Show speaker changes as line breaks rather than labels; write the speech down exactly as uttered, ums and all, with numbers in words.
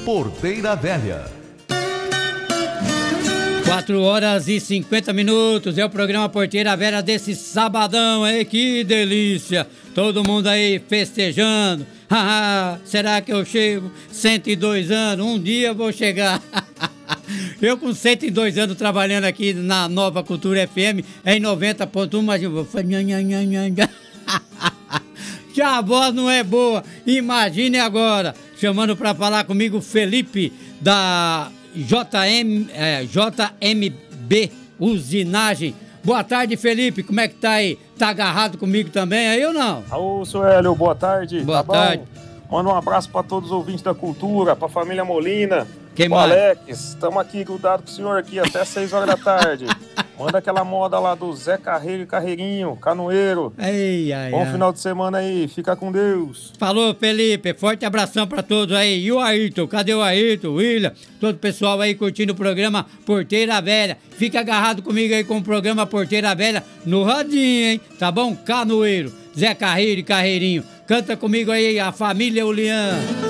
Porteira Velha.
quatro horas e cinquenta minutos, é o programa Porteira Velha desse sabadão aí, que delícia! Todo mundo aí festejando. Haha, será que eu chego? cento e dois anos, um dia eu vou chegar. Eu com cento e dois anos trabalhando aqui na Nova Cultura F M, em noventa ponto um, mas eu vou... Já a voz não é boa, imagine agora. Chamando pra falar comigo Felipe, da J M, é, J M B Usinagem. Boa tarde, Felipe, como é que tá aí? Tá agarrado comigo também aí ou não?
Alô, seu Hélio, boa tarde.
Boa
tá
tarde.
Bom? Manda um abraço pra todos os ouvintes da cultura, pra família Molina.
Quem
o
mais?
Alex, estamos aqui grudados com o senhor aqui até seis horas da tarde. Manda aquela moda lá do Zé Carreiro e Carreirinho, Canoeiro.
Ei, ai,
Bom
ai.
final de semana aí, fica com Deus.
Falou, Felipe, forte abração pra todos aí. E o Ayrton, cadê o Ayrton, o William? Todo o pessoal aí curtindo o programa Porteira Velha. Fica agarrado comigo aí com o programa Porteira Velha no radinho, hein? Tá bom? Canoeiro, Zé Carreiro e Carreirinho. Canta comigo aí a família Ulian.